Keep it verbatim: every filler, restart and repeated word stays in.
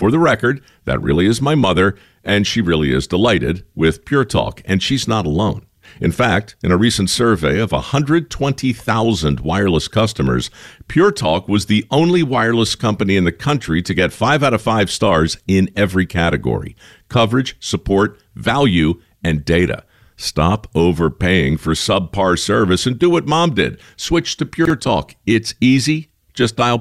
For the record, that really is my mother, and she really is delighted with Pure Talk, and she's not alone. In fact, in a recent survey of one hundred twenty thousand wireless customers, Pure Talk was the only wireless company in the country to get five out of five stars in every category: coverage, support, value, and data. Stop overpaying for subpar service and do what Mom did. Switch to Pure Talk. It's easy. Just dial